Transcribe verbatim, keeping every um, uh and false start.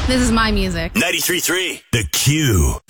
This is my music. ninety-three point three The Q.